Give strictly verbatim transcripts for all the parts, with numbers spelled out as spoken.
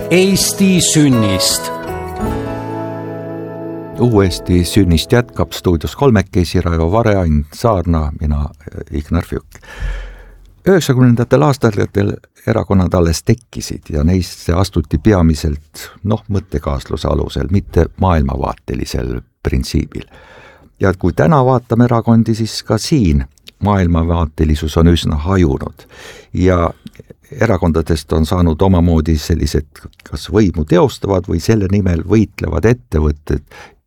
Eesti sünnist. Uuesti sünnist jätkab stuudios kolmekesi Raivo Vare, Ain Saarna, mina Ignar Fjuk. üheksakümnendatel aastatel erakonnad alles tekkisid ja neisse astuti peamiselt noh, mõttekaasluse alusel, mitte maailmavaatelisel printsiibil. Ja kui täna vaatame erakondi, siis ka siin maailmavaatelisus on üsna hajunud ja erakondadest on saanud omamoodi sellised kas võimu teostavad või selle nimel võitlevad ettevõtted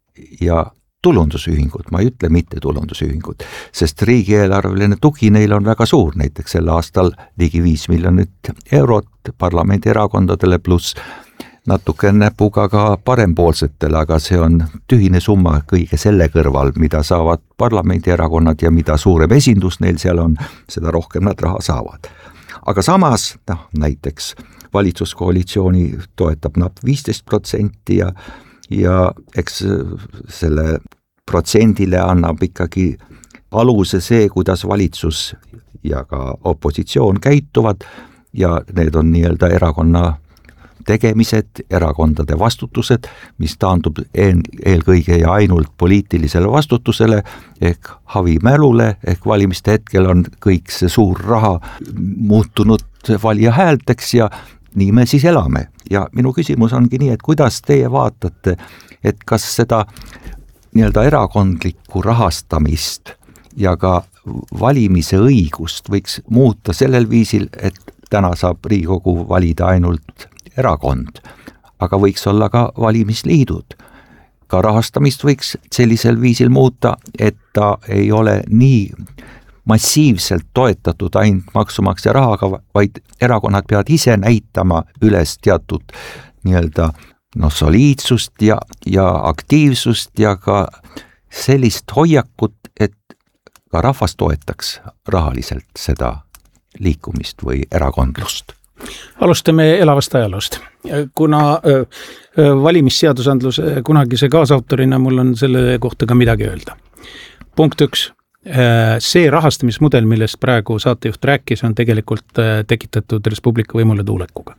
ja tulundusühingud, ma ei ütle mitte tulundusühingud, sest riigieelarveline tugi neil on väga suur, näiteks sel aastal ligi viis miljonit eurot parlamendi erakondadele pluss natuke näpuga ka parempoolsetele, aga see on tühine summa kõige selle kõrval, mida saavad parlamendi erakonnad ja mida suurem esindus neil seal on, seda rohkem nad raha saavad. Aga samas, noh, näiteks valitsuskoalitsiooni toetab napp viisteist protsenti ja, ja eks selle protsendile annab ikkagi aluse see, kuidas valitsus ja ka opositsioon käituvad ja need on nii-öelda erakonna tegemised, erakondade vastutused, mis taandub eel, eelkõige ja ainult poliitilisele vastutusele ehk havimälule, ehk valimiste hetkel on kõik see suur raha muutunud valija häälteks ja nii me siis elame. Ja minu küsimus ongi nii, et kuidas teie vaatate, et kas seda nii-öelda erakondlikku rahastamist ja ka valimise õigust võiks muuta sellel viisil, et täna saab Riigikogu valida ainult erakond, aga võiks olla ka valimisliidud. Ka rahastamist võiks sellisel viisil muuta, et ta ei ole nii massiivselt toetatud ainult maksumaksja rahaga, vaid erakonnad peavad ise näitama üles teatud nii-öelda no, soliidsust ja, ja aktiivsust ja ka sellist hoiakut, et ka rahvas toetaks rahaliselt seda liikumist või erakondlust. Alustame elavast ajaloost. Kuna valimisseadusandluse kunagise kaasautorina mul on selle kohta ka midagi öelda. Punkt üks. See rahastamismudel, millest praegu saatejuht rääkis, on tegelikult tekitatud Respublika võimule tuulekuga.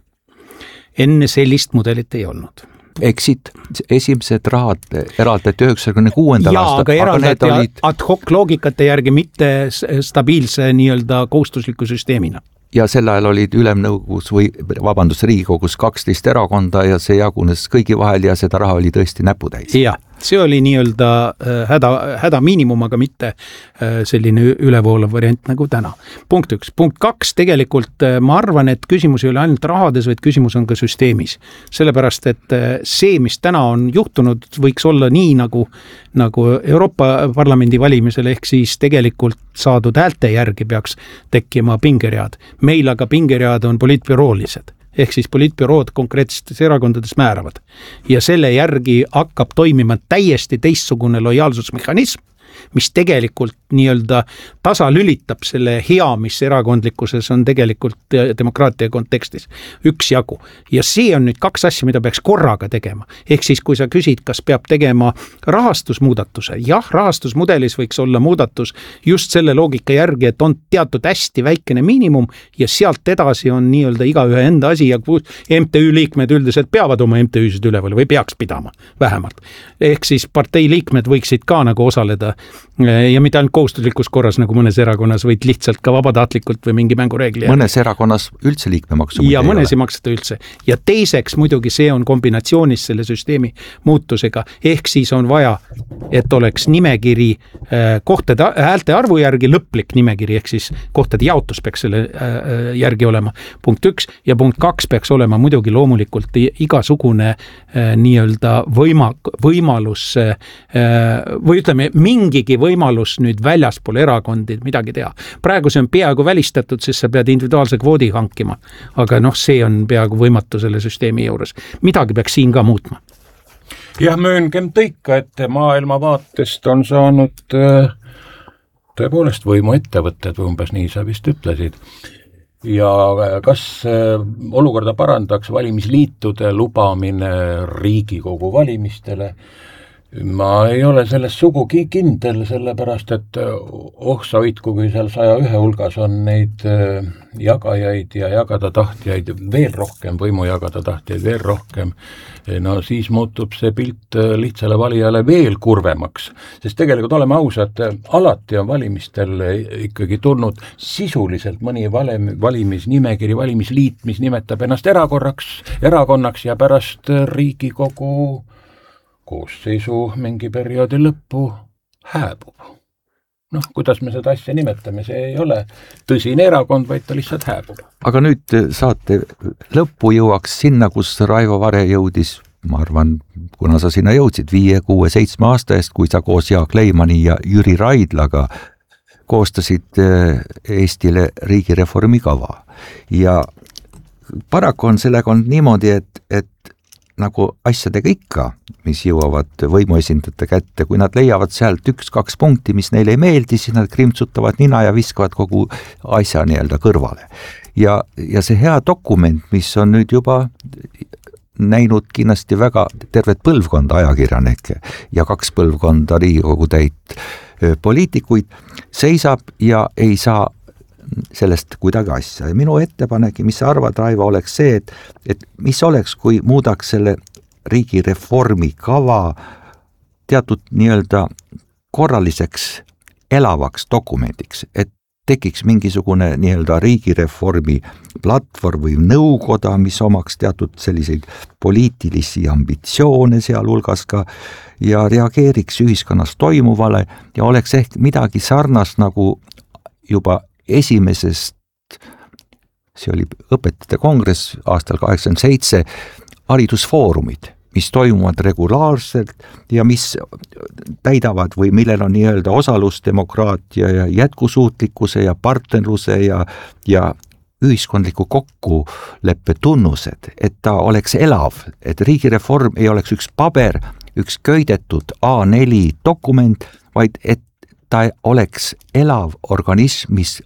Enne sellist mudelit ei olnud. Eksid, esimesed rahad eraldati üheksakümne kuuendal aastal. Jaa, aga eraldati olid... ad hoc loogikate järgi mitte stabiilse nii-öelda kohustusliku süsteemina. Ja sel ajal olid ülemnõukogus või vabandust, Riigikogus kaksteist erakonda ja see jagunes kõigi vahel ja seda raha oli tõesti näputäis. Jah, see oli nii-öelda häda, häda miinimum, aga mitte selline ülevoolav variant nagu täna. Punkt üks. Punkt kaks, tegelikult ma arvan, et küsimus ei ole ainult rahades, vaid küsimus on ka süsteemis. Sellepärast, et see, mis täna on juhtunud, võiks olla nii nagu, nagu Euroopa Parlamendi valimisel, ehk siis tegelikult saadud häälte järgi peaks tekkima pingeread. Meil aga pingeread on poliitbüroolised, ehk siis poliitbürood konkreetsetes erakondades määravad. Ja selle järgi hakkab toimima täiesti teistsugune lojaalsusmehhanism, mis tegelikult nii-öelda tasalülitab selle hea, mis erakondlikkuses on tegelikult demokraatia kontekstis üks jagu. Ja see on nüüd kaks asja, mida peaks korraga tegema. Ehk siis, kui sa küsid, kas peab tegema rahastusmuudatuse, jah, rahastusmudelis võiks olla muudatus just selle loogika järgi, et on teatud hästi väikene miinimum ja sealt edasi on nii-öelda igaühe enda asi ja M T Ü liikmed üldiselt peavad oma M T Üsid üleval või peaks pidama vähemalt. Ehk siis partei liikmed võiksid ka nagu osaleda ja mitte ainult kohustuslikus korras nagu mõnes erakonnas, võid lihtsalt ka vabatahtlikult või mingi mängureegli. Mõnes erakonnas üldse liikmemaksu ja mõnes ei maksata üldse. Ja teiseks muidugi see on kombinatsioonis selle süsteemi muutusega. Ehk siis on vaja, et oleks nimekiri kohtade häälte arvu järgi lõplik nimekiri, ehk siis kohtade jaotus peaks selle järgi olema. Punkt üks ja punkt kaks peaks olema muidugi loomulikult igasugune nii-öelda võima, võimalus või ütleme mingigi võimalus nüüd väljaspool erakondi midagi teha. Praegu see on peaaegu välistatud, sest sa pead individuaalse kvoodi hankima, aga noh, see on peaaegu võimatu selle süsteemi juures. Midagi peaks siin ka muutma. Jah, mööngem tõika, et maailma vaatest on saanud tõepoolest võimu ettevõtted, või umbes nii sa vist ütlesid. Ja kas olukorda parandaks valimisliitude lubamine Riigikogu valimistele? Ma ei ole selles sugugi kindel, sellepärast, et oh sa hoidku, kui seal saja ühe hulgas on neid jagajaid ja jagada tahtjaid veel rohkem, võimu jagada tahtjaid veel rohkem, no siis muutub see pilt lihtsale valijale veel kurvemaks, sest tegelikult oleme ausad, alati on valimistel ikkagi tulnud sisuliselt mõni valem, valimisnimekiri, valimisliit, mis nimetab ennast erakorraks, erakonnaks ja pärast Riigikogu koosseisu mingi perioodi lõppu hääbub. Noh, kuidas me seda asja nimetame, see ei ole tõsine erakond, vaid ta lihtsalt hääbub. Aga nüüd saate lõppu jõuaks sinna, kus Raivo Vare jõudis, ma arvan, kuna sa sinna jõudsid viie, kuue, seitsme aasta eest, kui sa koos Jaak Leimani ja Jüri Raidlaga koostasid Eestile riigireformi kava. Ja paraku on sellega on niimoodi, et, et nagu asjadega ikka, mis jõuavad võimuesindajate kätte, kui nad leiavad sealt üks-kaks punkti, mis neile ei meeldi, siis nad krimtsutavad nina ja viskavad kogu asja nii-öelda kõrvale. Ja, ja see hea dokument, mis on nüüd juba näinud kindlasti väga tervet põlvkonda ajakirjanikke ja kaks põlvkonda Riigikogu täit poliitikuid, seisab ja ei saa sellest kuidagi asja. Ja minu ettepanek, mis sa arvad, Raivo, oleks see, et, et mis oleks, kui muudaks selle riigireformi kava teatud nii-öelda korraliseks elavaks dokumendiks, et tekiks mingisugune nii-öelda riigireformi platvorm või nõukoda, mis omaks teatud selliseid poliitilisi ambitsioone sealhulgas ka ja reageeriks ühiskonnas toimuvale ja oleks ehk midagi sarnast nagu juba esimesest, see oli õpetajate kongress aastal kaheksakümmend seitse, haridusfoorumid, mis toimuvad regulaarselt ja mis täidavad või millel on nii-öelda osalusdemokraatia ja jätkusuutlikkuse ja partnerluse ja, ja ühiskondliku kokkuleppe tunnused, et ta oleks elav, et riigireform ei oleks üks paber, üks köidetud A neli dokument, vaid et ta oleks elav organism, mis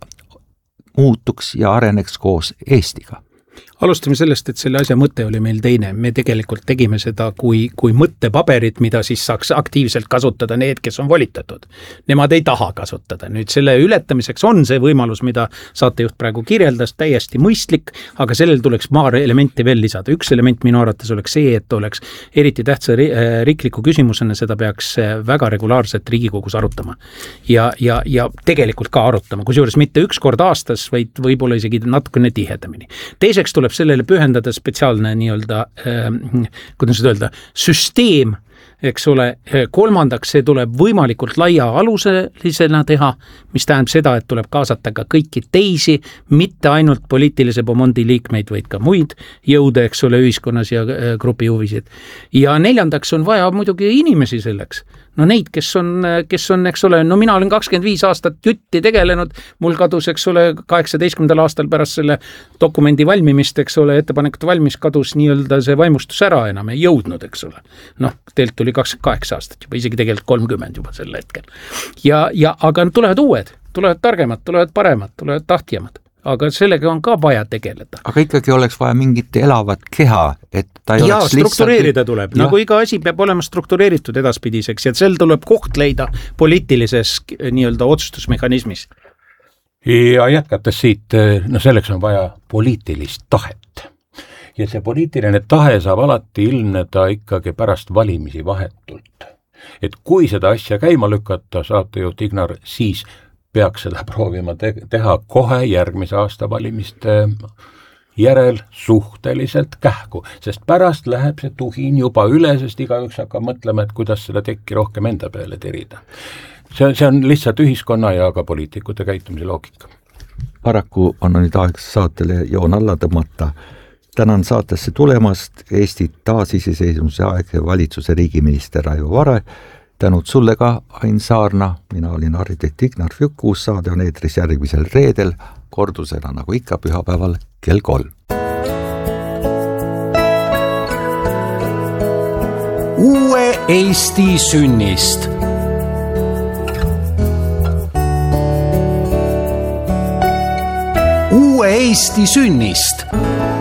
muutuks ja areneks koos Eestiga. Alustame sellest, et selle asja mõte oli meil teine. Me tegelikult tegime seda kui, kui mõttepaberit, mida siis saaks aktiivselt kasutada need, kes on volitatud. Nemad ei taha kasutada. Nüüd selle ületamiseks on see võimalus, mida saatejuht praegu kirjeldas, täiesti mõistlik, aga sellel tuleks paar elementi veel lisada. Üks element minu arvates oleks see, et oleks eriti tähtsa riikliku küsimusena, seda peaks väga regulaarselt Riigikogus arutama. Ja, ja, ja tegelikult ka arutama, kusjuures mitte üks kord aastas, vaid võib-olla isegi natukene tihedamini. Teiseks tuleb sellele pühendada spetsiaalne nii-öelda, äh, kuidas öelda, süsteem, eks ole, kolmandaks see tuleb võimalikult laia aluselisena teha, mis tähendab seda, et tuleb kaasata ka kõiki teisi, mitte ainult poliitilise pomondi liikmeid, vaid ka muid jõude, eks ole, ühiskonnas ja grupi huvisid. Ja neljandaks on vaja muidugi inimesi selleks. No neid, kes on, kes on, eks ole, no mina olen kakskümmend viis aastat jutti tegelenud, mul kadus, eks ole, kaheksateistkümnendal aastal pärast selle dokumendi valmimist, eks ole, ettepanekute valmis kadus nii-öelda see vaimustus ära, enam ei jõudnud, eks ole. Noh, teilt tuli kakskümmend kaheksa aastat juba, isegi tegelikult kolmkümmend juba sel hetkel. Ja, ja aga tulevad uued, tulevad targemad, tulevad paremad, tulevad tahtjamad. Aga sellega on ka vaja tegeleda. Aga ikkagi oleks vaja mingit elavat keha, et ta ei ja, oleks struktureerida lihtsalt... tuleb, ja. Nagu iga asi peab olema struktureeritud edaspidiseks ja sel tuleb koht leida poliitilises nii-öelda otsustusmehhanismis. Ja jätkates siit, no selleks on vaja poliitilist tahet. Ja see poliitiline tahe saab alati ilmneda ikkagi pärast valimisi vahetult. Et kui seda asja käima lükata, saatejuht Ignar, siis peaks seda proovima te- teha kohe järgmise aasta valimiste järel suhteliselt kähku, sest pärast läheb see tuhin juba üle, sest igaüks hakkab mõtlema, et kuidas seda tekki rohkem enda peale terida. See, see on lihtsalt ühiskonna ja ka poliitikute käitumise loogika. Paraku on nüüd aeg saatele joon alla tõmmata. Tänan saatesse tulemast Eesti taasiseseisvumise aeg valitsuse riigiminister Raivo Vare. Tänud sulle ka, Ain Saarna, mina olin arhitekt Ignar Fjuk, uus saade on eetris järgmisel reedel, kordusena nagu ikka pühapäeval kell kolm. Uue Eesti sünnist. Uue Eesti sünnist